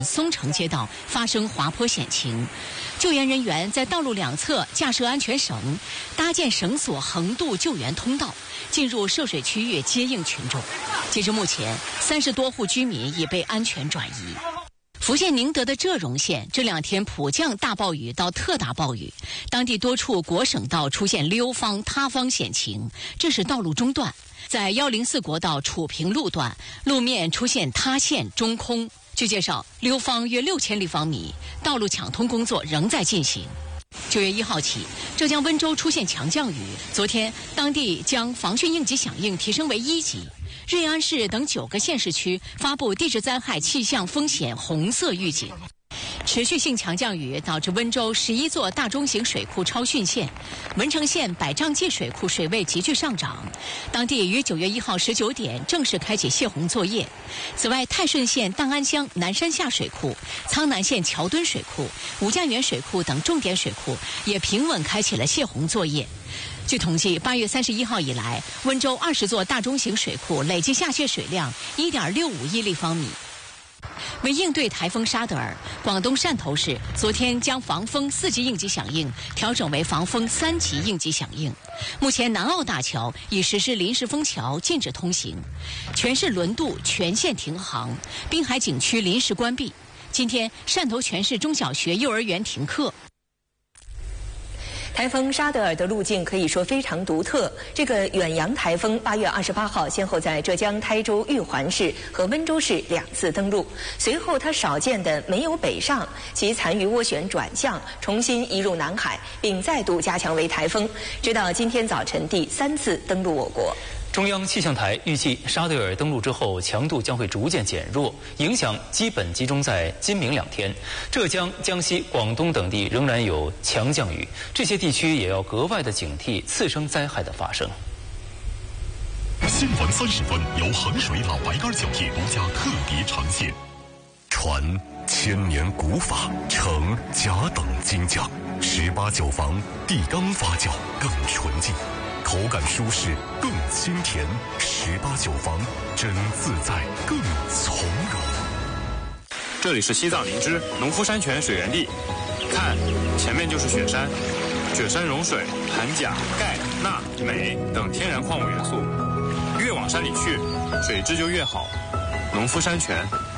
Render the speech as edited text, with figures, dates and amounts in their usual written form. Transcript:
松城街道发生滑坡险情，救援人员在道路两侧架设安全绳，搭建绳索横渡救援通道，进入涉水区域接应群众。截至目前，30多户居民已被安全转移。福建宁德的浙荣县这2天普降大暴雨到特大暴雨，当地多处国省道出现溜方、塌方险情，致使道路中断。在104国道楚平路段，路面出现塌陷、中空。据介绍，溜方约6000立方米，道路抢通工作仍在进行。9月1号起，浙江温州出现强降雨，昨天当地将防汛应急响应提升为1级。瑞安市等9个县市区发布地质灾害气象风险红色预警。持续性强降雨导致温州11座大中型水库超汛线，文成县百丈界水库水位急剧上涨，当地于9月1号19点正式开启泄洪作业。此外，泰顺县砀安乡南山下水库、苍南县桥墩水库、吴家园水库等重点水库也平稳开启了泄洪作业。据统计，8月31号以来，温州20座大中型水库累计下泄水量1.65亿立方米。为应对台风沙德尔，广东汕头市昨天将防风4级应急响应调整为防风3级应急响应。目前南澳大桥已实施临时封桥，禁止通行，全市轮渡全线停航，滨海景区临时关闭。今天，汕头全市中小学、幼儿园停课。 台风沙德尔的路径可以说非常独特。这个远洋台风8月28号先后在浙江台州玉环市和温州市2次登陆，随后它少见的没有北上，其残余涡旋转向，重新移入南海，并再度加强为台风，直到今天早晨第3次登陆我国。 中央气象台预计，沙德尔登陆之后强度将会逐渐减弱，影响基本集中在今明2天。浙江、江西、广东等地仍然有强降雨，这些地区也要格外的警惕次生灾害的发生。 新闻30分由衡水老白干酒业独家特别呈现。传千年古法，承甲等精匠，18酒坊地缸发酵更纯净，口感舒适更清甜，18酒坊真自在更从容。 这里是西藏林芝农夫山泉水源地，看，前面就是雪山，雪山融水含钾、钙、钠、镁等天然矿物元素，越往山里去，水质就越好。农夫山泉。